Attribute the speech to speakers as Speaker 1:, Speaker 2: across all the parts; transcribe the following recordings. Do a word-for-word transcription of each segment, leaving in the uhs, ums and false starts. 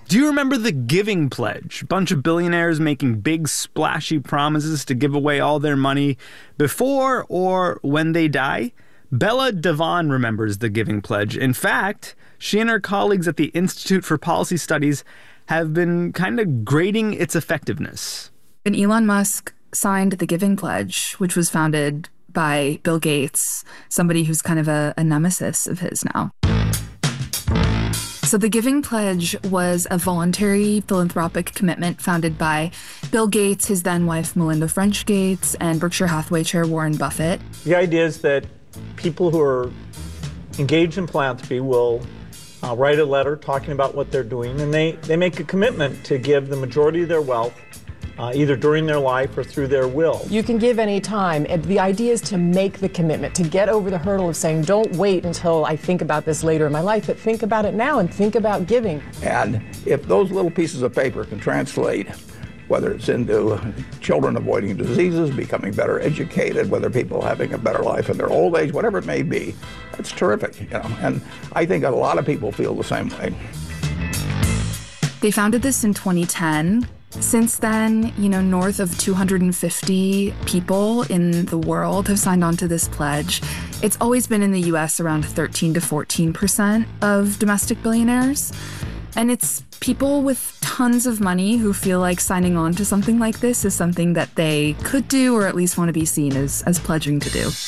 Speaker 1: Do you remember the Giving Pledge? A bunch of billionaires making big splashy promises to give away all their money before or when they die? Bella Devon remembers the Giving Pledge. In fact, she and her colleagues at the Institute for Policy Studies have been kind of grading its effectiveness.
Speaker 2: And Elon Musk signed the Giving Pledge, which was founded by Bill Gates, somebody who's kind of a, a nemesis of his now. So the Giving Pledge was a voluntary philanthropic commitment founded by Bill Gates, his then wife Melinda French Gates, and Berkshire Hathaway chair Warren Buffett.
Speaker 3: The idea is that people who are engaged in philanthropy will uh, write a letter talking about what they're doing, and they, they make a commitment to give the majority of their wealth Uh, either during their life or through their will.
Speaker 4: You can give any time. And the idea is to make the commitment, to get over the hurdle of saying, don't wait until I think about this later in my life, but think about it now and think about giving.
Speaker 5: And if those little pieces of paper can translate, whether it's into children avoiding diseases, becoming better educated, whether people having a better life in their old age, whatever it may be, that's terrific, you know. And I think a lot of people feel the same way.
Speaker 2: They founded this in twenty ten. Since then, you know, north of two hundred fifty people in the world have signed on to this pledge. It's always been in the U S around thirteen to fourteen percent of domestic billionaires. And it's people with tons of money who feel like signing on to something like this is something that they could do or at least want to be seen as, as pledging to do.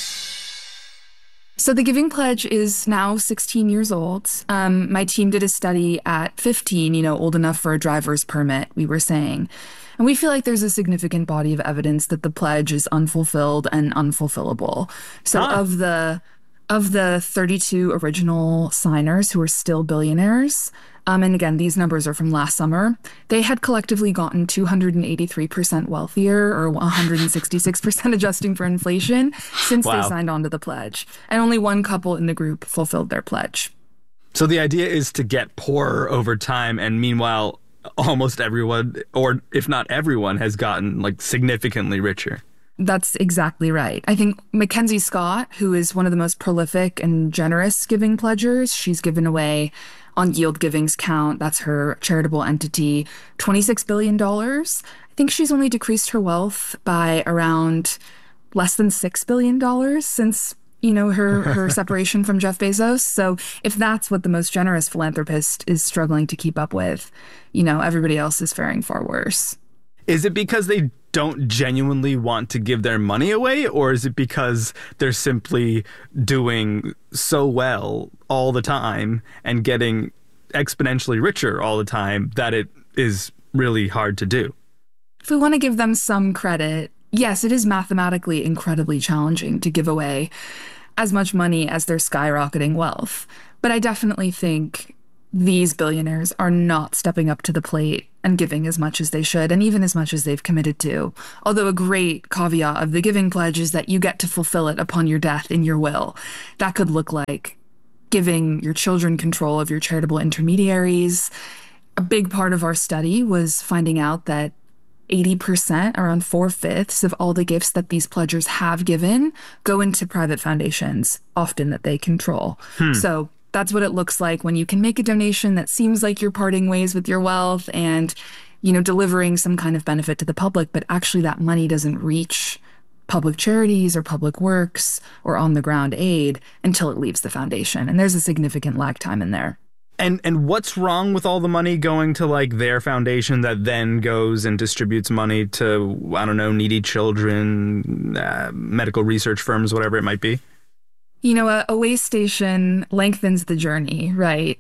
Speaker 2: So the Giving Pledge is now sixteen years old. Um, my team did a study at fifteen, you know, old enough for a driver's permit, we were saying. And we feel like there's a significant body of evidence that the pledge is unfulfilled and unfulfillable. So huh. of the of the thirty-two original signers who are still billionaires, um, and again, these numbers are from last summer, they had collectively gotten two hundred eighty-three percent wealthier, or one hundred sixty-six percent adjusting for inflation, since wow. they signed on to the pledge. And only one couple in the group fulfilled their pledge.
Speaker 1: So the idea is to get poorer over time, and meanwhile, almost everyone, or if not everyone, has gotten like significantly richer.
Speaker 2: That's exactly right. I think Mackenzie Scott, who is one of the most prolific and generous giving pledgers, she's given away, on Yield Giving's count, that's her charitable entity, twenty-six billion dollars. I think she's only decreased her wealth by around less than six billion dollars since, you know, her, her separation from Jeff Bezos. So if that's what the most generous philanthropist is struggling to keep up with, you know, everybody else is faring far worse.
Speaker 1: Is it because they don't genuinely want to give their money away, or is it because they're simply doing so well all the time and getting exponentially richer all the time that it is really hard to do?
Speaker 2: If we want to give them some credit, yes, it is mathematically incredibly challenging to give away as much money as their skyrocketing wealth. But I definitely think these billionaires are not stepping up to the plate and giving as much as they should, and even as much as they've committed to. Although a great caveat of the Giving Pledge is that you get to fulfill it upon your death in your will. That could look like giving your children control of your charitable intermediaries. A big part of our study was finding out that eighty percent, around four-fifths of all the gifts that these pledgers have given go into private foundations, often that they control. Hmm. So that's what it looks like when you can make a donation that seems like you're parting ways with your wealth and, you know, delivering some kind of benefit to the public, but actually that money doesn't reach public charities or public works or on-the-ground aid until it leaves the foundation. And there's a significant lag time in there.
Speaker 1: And and what's wrong with all the money going to, like, their foundation that then goes and distributes money to, I don't know, needy children, uh, medical research firms, whatever it might be?
Speaker 2: You know, a, a way station lengthens the journey, right?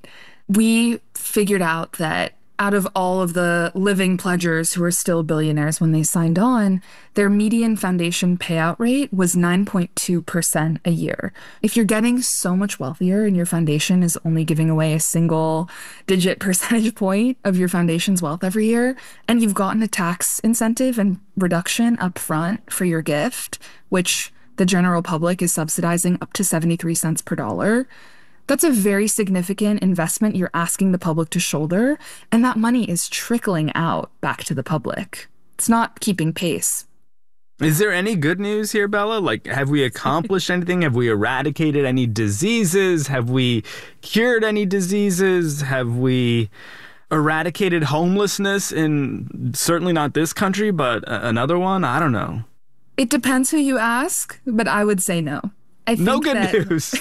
Speaker 2: We figured out that out of all of the living pledgers who are still billionaires when they signed on, their median foundation payout rate was nine point two percent a year. If you're getting so much wealthier and your foundation is only giving away a single digit percentage point of your foundation's wealth every year, and you've gotten a tax incentive and reduction up front for your gift, which the general public is subsidizing up to seventy-three cents per dollar, that's a very significant investment you're asking the public to shoulder, and that money is trickling out back to the public. It's not keeping pace.
Speaker 1: Is there any good news here, Bella? Like, have we accomplished anything? Have we eradicated any diseases? Have we cured any diseases? Have we eradicated homelessness in certainly not this country, but another one? I don't know.
Speaker 2: It depends who you ask, but I would say no. I think
Speaker 1: no good
Speaker 2: that,
Speaker 1: news.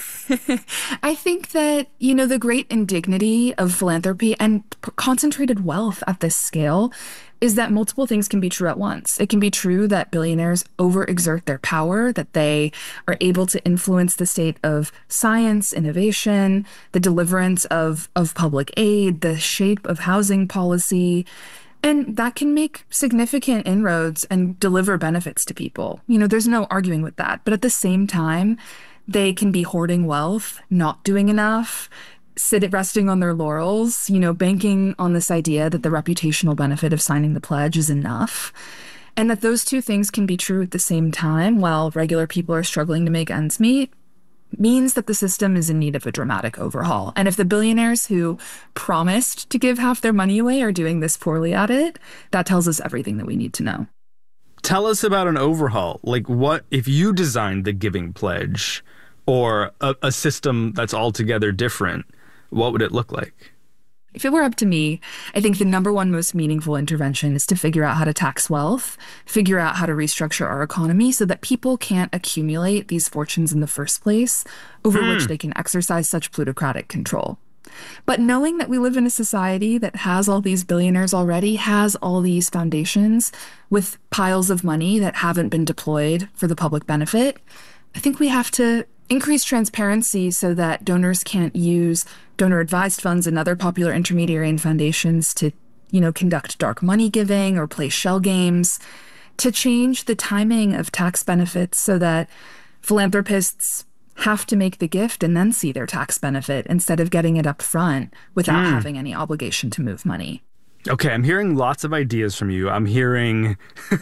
Speaker 2: I think that, you know, the great indignity of philanthropy and p- concentrated wealth at this scale is that multiple things can be true at once. It can be true that billionaires overexert their power, that they are able to influence the state of science, innovation, the deliverance of, of public aid, the shape of housing policy. And that can make significant inroads and deliver benefits to people. You know, there's no arguing with that. But at the same time, they can be hoarding wealth, not doing enough, sit resting on their laurels, you know, banking on this idea that the reputational benefit of signing the pledge is enough. And that those two things can be true at the same time while regular people are struggling to make ends meet means that the system is in need of a dramatic overhaul. And if the billionaires who promised to give half their money away are doing this poorly at it, that tells us everything that we need to know.
Speaker 1: Tell us about an overhaul. Like, what if you designed the Giving Pledge or a, a system that's altogether different, what would it look like?
Speaker 2: If it were up to me, I think the number one most meaningful intervention is to figure out how to tax wealth, figure out how to restructure our economy so that people can't accumulate these fortunes in the first place over mm. which they can exercise such plutocratic control. But knowing that we live in a society that has all these billionaires already, has all these foundations with piles of money that haven't been deployed for the public benefit, I think we have to increase transparency so that donors can't use donor-advised funds and other popular intermediary and foundations to, you know, conduct dark money giving or play shell games, to change the timing of tax benefits so that philanthropists have to make the gift and then see their tax benefit instead of getting it up front without mm. having any obligation to move money.
Speaker 1: Okay, I'm hearing lots of ideas from you. I'm hearing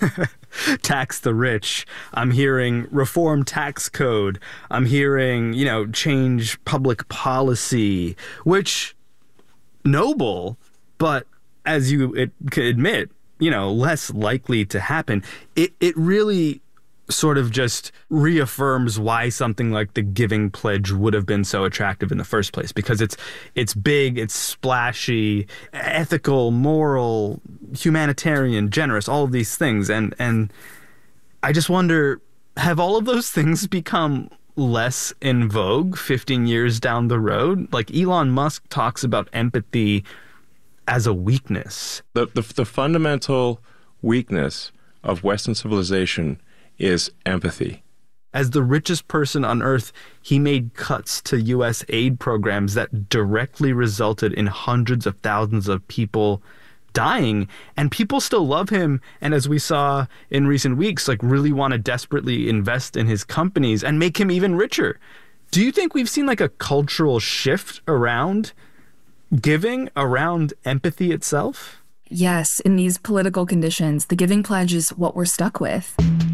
Speaker 1: tax the rich. I'm hearing reform tax code. I'm hearing, you know, change public policy, which noble, but as you it, could admit, you know, less likely to happen. It it really sort of just reaffirms why something like the Giving Pledge would have been so attractive in the first place, because it's it's big, it's splashy, ethical, moral, humanitarian, generous, all of these things. And and I just wonder, have all of those things become less in vogue fifteen years down the road? Like, Elon Musk talks about empathy as a weakness.
Speaker 6: The the, the fundamental weakness of Western civilization is empathy.
Speaker 1: As the richest person on earth, he made cuts to U S aid programs that directly resulted in hundreds of thousands of people dying, and people still love him, and as we saw in recent weeks, like, really want to desperately invest in his companies and make him even richer. Do you think we've seen like a cultural shift around giving, around empathy itself?
Speaker 2: Yes, in these political conditions, the Giving Pledge is what we're stuck with.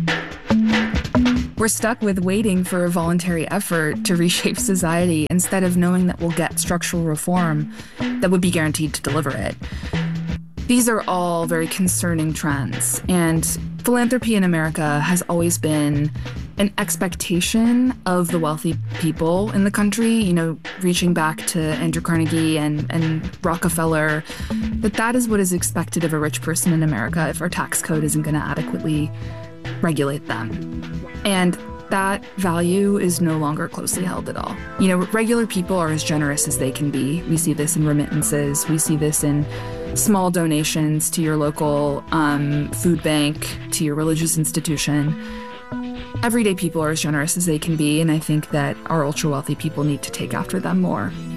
Speaker 2: We're stuck with waiting for a voluntary effort to reshape society instead of knowing that we'll get structural reform that would be guaranteed to deliver it. These are all very concerning trends, and philanthropy in America has always been an expectation of the wealthy people in the country, you know, reaching back to Andrew Carnegie and, and Rockefeller, that that is what is expected of a rich person in America if our tax code isn't going to adequately regulate them. And that value is no longer closely held at all. You know, regular people are as generous as they can be. We see this in remittances. We see this in small donations to your local um, food bank, to your religious institution. Everyday people are as generous as they can be, and I think that our ultra-wealthy people need to take after them more.